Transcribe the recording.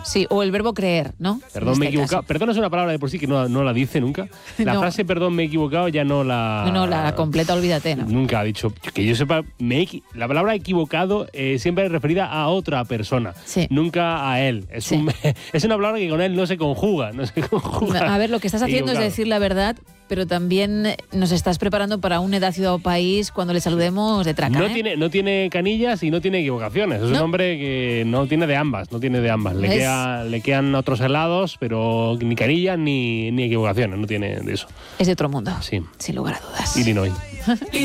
Sí, o el verbo creer, ¿no? Perdón, me he equivocado. Perdón es una palabra de por sí que no la dice nunca. La frase perdón, me he equivocado ya no la... No, la completa, olvídate, ¿no? Nunca ha dicho. Que yo sepa, la palabra equivocado siempre es referida a otra persona. Sí. Nunca a él. Es una palabra que con él no se conjuga. A ver, lo que estás haciendo es decir la verdad, pero también nos estás preparando para un edad, ciudad o país cuando le saludemos de traca. No tiene canillas y no tiene equivocaciones. Es un hombre que no tiene de ambas. Le quedan otros helados, pero ni canillas ni equivocaciones. No tiene de eso. Es de otro mundo. Sí. Sin lugar a dudas. Illinois.